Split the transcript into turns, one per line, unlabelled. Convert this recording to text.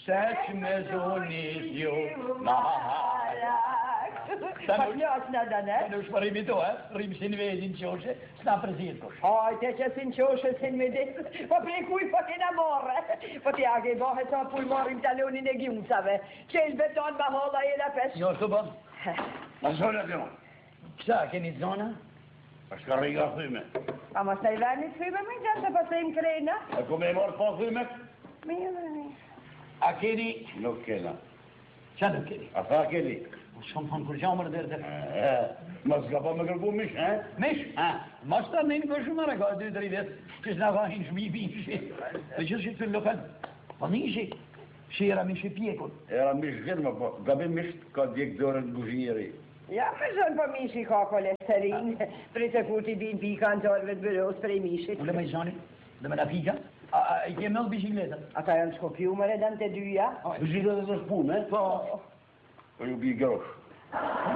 Sech me zonis ju maharak.
Pagliosna da ne?
Nu spărim tu, rim sin vezi in cioce, sta presirco.
Te c'è sin cioce sin vedi. Ma per cui fa che d'amore. Poteva che va a poi morire in taloni ne giunsave. C'è il beton ma hola e la peste.
Signor Tuban,
Ma zona abbiamo?
sa che ni zona?
Ma scarriga fume.
Ma stai venendo prima mi già se passai in crena?
E come è morto fume?
Mia.
A che ni?
Non chela.
C'è da che ni?
A fa che lì?
Som van kurjammer derde.
Ma scappa che il mish,
Mish? Ma sta nem verschmara ga du drivet. Tis na va in mi vinci. E je zit in local. Vanisi. C'era mish piekon.
Era mish ferma, gabi mish kad jek doren bugieri.
Ja, we zijn van missie cholesterine. Prite puti bin pikant or met bureaus pre missie.
Ule mai zani? De me figa? Ik heb nog bicicleta.
Ata je een schopje dan te duur, ja?
Bugieri dat is spoen, hè?
Oh.
Wil je op je groot?